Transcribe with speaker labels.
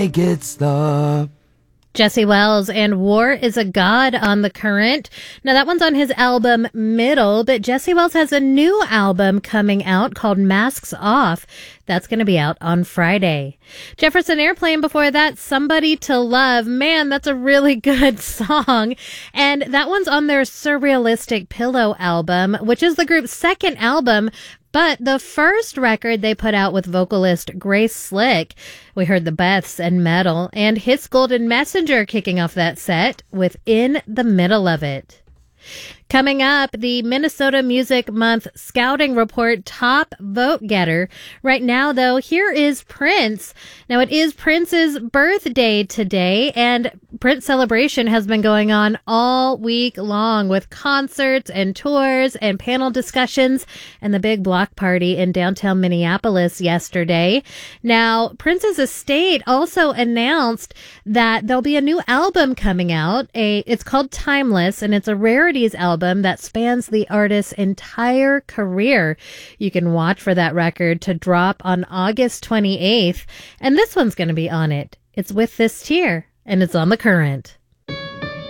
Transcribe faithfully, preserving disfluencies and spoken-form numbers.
Speaker 1: Good stuff.
Speaker 2: Jesse Wells and War is a God on the Current. Now, that one's on his album Middle, but Jesse Wells has a new album coming out called Masks Off. That's going to be out on Friday. Jefferson Airplane before that, Somebody to Love. Man, that's a really good song. And that one's on their Surrealistic Pillow album, which is the group's second album, but the first record they put out with vocalist Grace Slick. We heard the Beths and Metal, and His Golden Messenger kicking off that set with In the Middle of It. Coming up, the Minnesota Music Month Scouting Report top vote getter. Right now, though, here is Prince. Now, it is Prince's birthday today, and Prince celebration has been going on all week long with concerts and tours and panel discussions and the big block party in downtown Minneapolis yesterday. Now, Prince's estate also announced that there'll be a new album coming out. A It's called Timeless, and it's a rarities album that spans the artist's entire career. You can watch for that record to drop on August twenty-eighth, and this one's going to be on it. It's With This Tear, and it's on The Current.